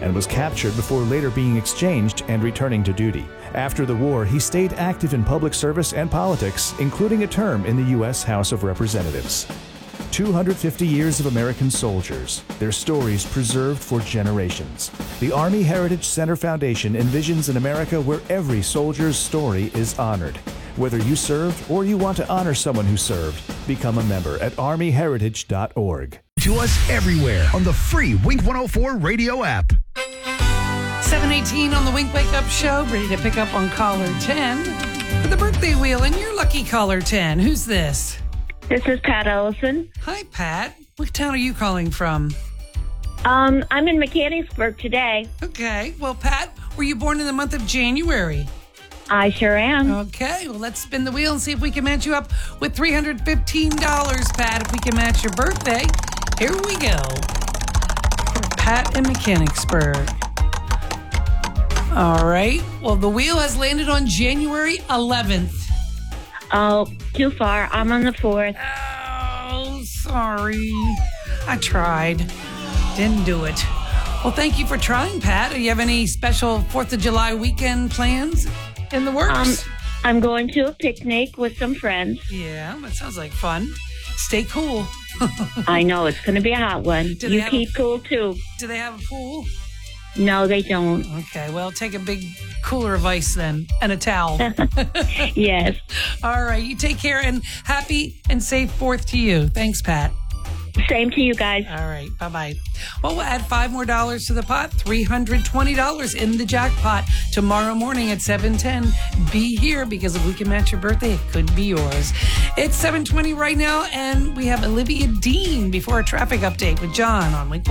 and was captured before later being exchanged and returning to duty. After the war, he stayed active in public service and politics, including a term in the U.S. House of Representatives. 250 years of American soldiers, their stories preserved for generations. The Army Heritage Center Foundation envisions an America where every soldier's story is honored. Whether you served or you want to honor someone who served, become a member at armyheritage.org. To us everywhere on the free Wink 104 radio app. 7:18 on the Wink Wake Up Show, ready to pick up on caller 10 for the birthday wheel, and you're lucky caller 10. Who's this? This is Pat Ellison. Hi, Pat. What town are you calling from? I'm in Mechanicsburg today. Okay. Well, Pat, were you born in the month of January? I sure am. Okay. Well, let's spin the wheel and see if we can match you up with $315, Pat. If we can match your birthday, here we go. For Pat in Mechanicsburg. All right. Well, the wheel has landed on January 11th. Oh, too far. I'm on the 4th. Oh, sorry. I tried. Didn't do it. Well, thank you for trying, Pat. Do you have any special 4th of July weekend plans in the works? I'm going to a picnic with some friends. Yeah, that sounds like fun. Stay cool. I know, it's going to be a hot one. You keep cool, too. Do they have a pool? No, they don't. Okay, well, take a big cooler of ice then and a towel. Yes. All right, you take care and happy and safe 4th to you. Thanks, Pat. Same to you guys. All right, bye-bye. Well, we'll add $5 more to the pot, $320 in the jackpot tomorrow morning at 7:10. Be here because if we can match your birthday, it could be yours. It's 7:20 right now, and we have Olivia Dean before a traffic update with John on Wink.